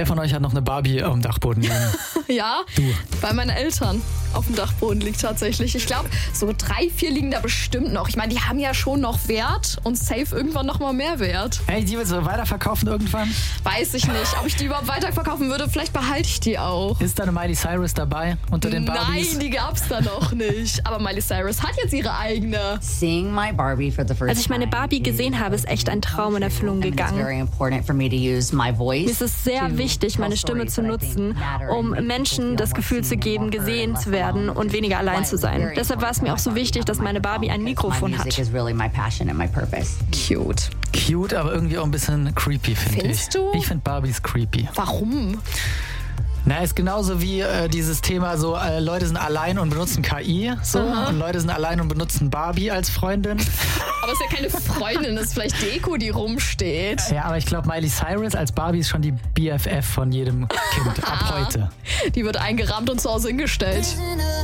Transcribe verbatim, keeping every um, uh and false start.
Wer von euch hat noch eine Barbie auf dem Dachboden liegen? Ja, Du. bei meinen Eltern auf dem Dachboden liegt tatsächlich. Ich glaube, so drei, vier liegen da bestimmt noch. Ich meine, die haben ja schon noch Wert und safe irgendwann noch mal mehr Wert. Hey, die willst du weiterverkaufen irgendwann? Weiß ich nicht. Ob ich die überhaupt weiterverkaufen würde, vielleicht behalte ich die auch. Ist da eine Miley Cyrus dabei unter den Barbies? Nein, die gab's da noch nicht. Aber Miley Cyrus hat jetzt ihre eigene. Seeing my Barbie for the first Als ich meine Barbie gesehen habe, ist echt ein Traum in Erfüllung gegangen. Mir ist es sehr wichtig, meine Stimme zu nutzen, um Menschen das Gefühl zu geben, gesehen zu werden und weniger allein zu sein. Deshalb war es mir auch so wichtig, dass meine Barbie ein Mikrofon hat. Cute. Cute, aber irgendwie auch ein bisschen creepy, finde ich. Findest du? Ich finde Barbies creepy. Warum? Na, ist genauso wie äh, dieses Thema so, äh, Leute sind allein und benutzen K I, so, und Leute sind allein und benutzen Barbie als Freundin. Aber es ist ja keine Freundin, das ist vielleicht Deko, die rumsteht. Ja, aber ich glaube, Miley Cyrus als Barbie ist schon die B F F von jedem Kind ab heute. Die wird eingerahmt und zu Hause hingestellt.